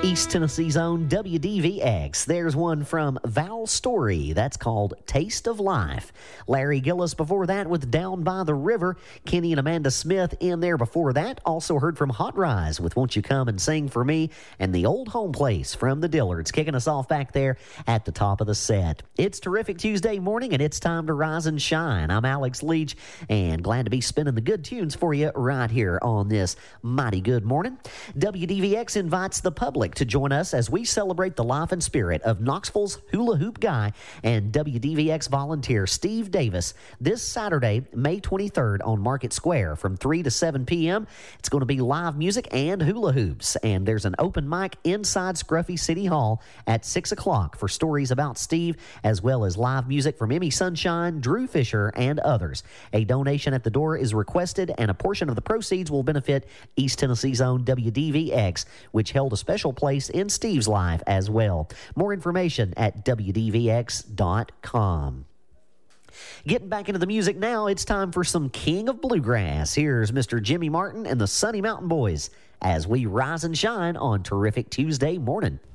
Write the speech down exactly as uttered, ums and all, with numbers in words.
East Tennessee's own W D V X. There's one from Val Story. That's called Taste of Life. Larry Gillis before that with Down by the River. Kenny and Amanda Smith in there before that. Also heard from Hot Rise with Won't You Come and Sing for Me. And The Old Home Place from the Dillards kicking us off back there at the top of the set. It's terrific Tuesday morning and it's time to rise and shine. I'm Alex Leach and glad to be spinning the good tunes for you right here on this mighty good morning. W D V X invites the public to join us as we celebrate the life and spirit of Knoxville's hula hoop guy and W D V X volunteer Steve Davis this Saturday, May twenty-third on Market Square from three to seven p.m. It's going to be live music and hula hoops, and there's an open mic inside Scruffy City Hall at six o'clock for stories about Steve, as well as live music from Emmy Sunshine, Drew Fisher, and others. A donation at the door is requested, and a portion of the proceeds will benefit East Tennessee's own W D V X, which held a special place in Steve's life as well. More information at W D V X dot com. Getting back into the music now, it's time for some King of Bluegrass. Here's Mister Jimmy Martin and the Sunny Mountain Boys as we rise and shine on terrific Tuesday morning.